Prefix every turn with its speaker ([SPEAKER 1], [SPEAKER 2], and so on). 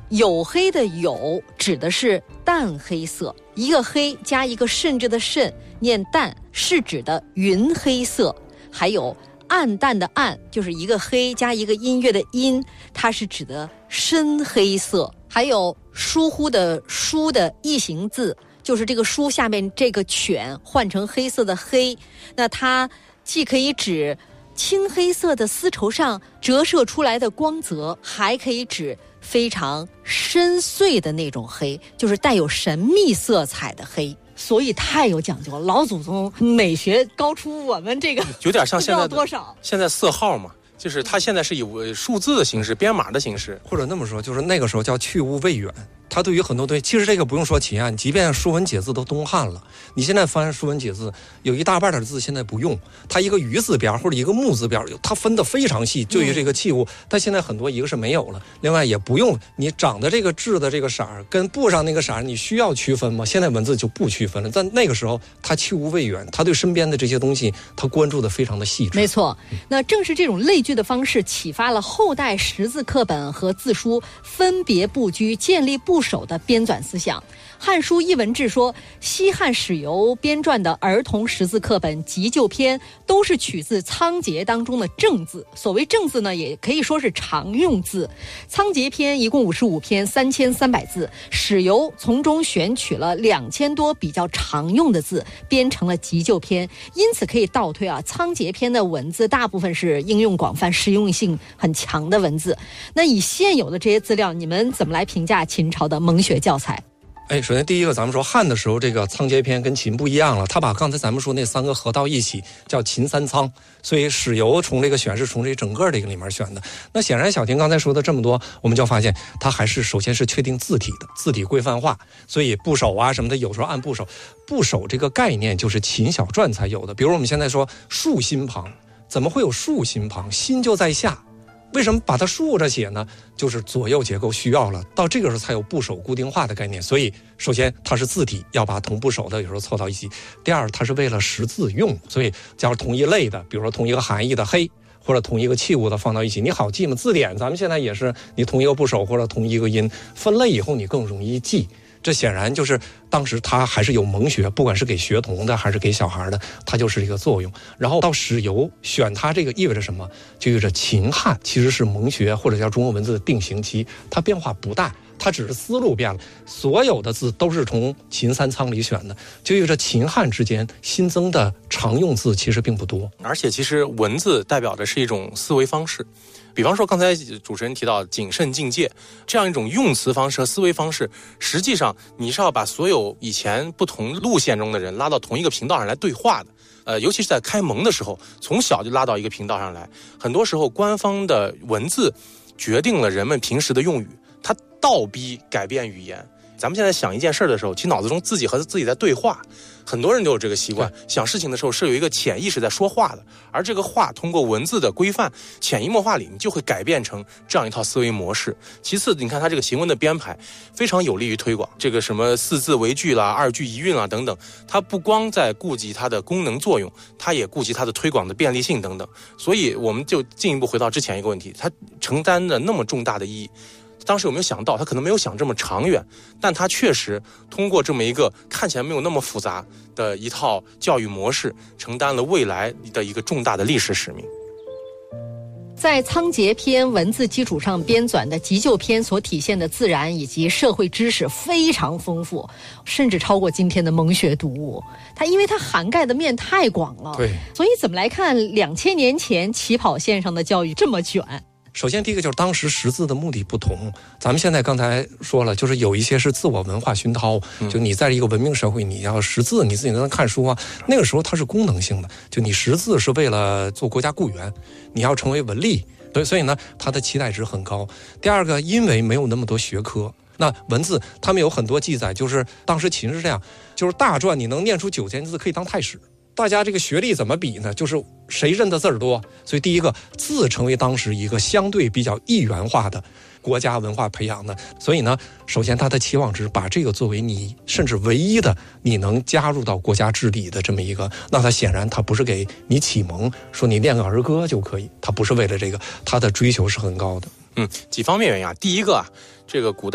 [SPEAKER 1] 黝黑的黝指的是淡黑色，一个黑加一个甚至的甚，念淡是指的云黑色。还有暗淡的暗，就是一个黑加一个音乐的音，它是指的深黑色。还有疏忽的疏的异形字，就是这个疏下面这个犬换成黑色的黑，那它既可以指青黑色的丝绸上折射出来的光泽，还可以指非常深邃的那种黑，就是带有神秘色彩的黑。所以太有讲究了，老祖宗美学高出我们这个
[SPEAKER 2] 有点像现在
[SPEAKER 1] 多少
[SPEAKER 2] 现在色号嘛，就是它现在是以数字的形式、编码的形式，
[SPEAKER 3] 或者那么说，就是那个时候叫去物未远。它对于很多东西，其实这个不用说起案，即便《说文解字》都东汉了，你现在翻《说文解字》，有一大半的字现在不用，它一个鱼字边或者一个木字边，它分得非常细，对于这个器物，但现在很多一个是没有了，另外也不用你长的这个痣的这个色儿跟布上那个色儿，你需要区分吗？现在文字就不区分了，但那个时候它去物未远，它对身边的这些东西，它关注的非常的细致。
[SPEAKER 1] 没错，那正是这种类聚的方式，启发了后代识字课本和字书分别布局、建立部首的编纂思想。《汉书艺文志》说，西汉史游编撰的儿童识字课本急救篇都是取自仓颉当中的正字。所谓正字呢，也可以说是常用字。仓颉篇一共55篇，3300字，史游从中选取了2000多比较常用的字，编成了急救篇。因此可以倒推啊，仓颉篇的文字大部分是应用广泛、实用性很强的文字。那以现有的这些资料，你们怎么来评价秦朝的蒙学教材？
[SPEAKER 3] 首先第一个，咱们说汉的时候，这个仓颉篇跟秦不一样了，他把刚才咱们说那3个合到一起，叫秦三仓，所以史游从这个选是从这整个这个里面选的。那显然小婷刚才说的这么多，我们就发现他还是首先是确定字体的，字体规范化，所以部首啊什么的，有时候按部首。部首这个概念就是秦小篆才有的，比如我们现在说竖心旁，怎么会有竖心旁？心就在下。为什么把它竖着写呢？就是左右结构需要了，到这个时候才有部首固定化的概念。所以首先它是字体，要把同部首的有时候凑到一起。第二，它是为了识字用，所以假如同一类的，比如说同一个含义的黑，或者同一个器物的放到一起，你好记吗？字典咱们现在也是，你同一个部首或者同一个音分类以后，你更容易记。这显然就是当时它还是有蒙学，不管是给学童的还是给小孩的，它就是一个作用。然后到史游选它这个意味着什么？就意味着秦汉其实是蒙学或者叫中国文字的定型期，它变化不大，它只是思路变了，所有的字都是从秦三仓里选的，就意味着秦汉之间新增的常用字其实并不多。
[SPEAKER 2] 而且其实文字代表的是一种思维方式。比方说刚才主持人提到谨慎境界这样一种用词方式和思维方式，实际上你是要把所有以前不同路线中的人拉到同一个频道上来对话的。尤其是在开蒙的时候，从小就拉到一个频道上来，很多时候官方的文字决定了人们平时的用语，它倒逼改变语言。咱们现在想一件事的时候，其实脑子中自己和自己在对话，很多人都有这个习惯，想事情的时候是有一个潜意识在说话的，而这个话通过文字的规范潜移默化里，你就会改变成这样一套思维模式。其次你看它这个行文的编排非常有利于推广，这个什么4字为句啦、2句一韵啦等等，它不光在顾及它的功能作用，它也顾及它的推广的便利性等等。所以我们就进一步回到之前一个问题，它承担了那么重大的意义，当时有没有想到？他可能没有想这么长远，但他确实通过这么一个看起来没有那么复杂的一套教育模式，承担了未来的一个重大的历史使命。
[SPEAKER 1] 在仓颉篇文字基础上编纂的急救篇所体现的自然以及社会知识非常丰富，甚至超过今天的蒙学读物。因为它涵盖的面太广了，
[SPEAKER 3] 对，
[SPEAKER 1] 所以怎么来看2000年前起跑线上的教育这么卷？
[SPEAKER 3] 首先第一个就是当时识字的目的不同，咱们现在刚才说了，就是有一些是自我文化熏陶，就你在一个文明社会你要识字，你自己能看书啊，那个时候它是功能性的，就你识字是为了做国家雇员，你要成为文吏，所以呢它的期待值很高。第二个，因为没有那么多学科，那文字他们有很多记载，就是当时秦是这样，就是大篆你能念出9000字可以当太史，大家这个学历怎么比呢？就是谁认的字儿多。所以第一个，字成为当时一个相对比较一元化的国家文化培养的。所以呢，首先他的期望值把这个作为你甚至唯一的你能加入到国家治理的这么一个，那他显然他不是给你启蒙，说你念个儿歌就可以，他不是为了这个，他的追求是很高的。
[SPEAKER 2] 几方面原因啊。第一个啊，这个古代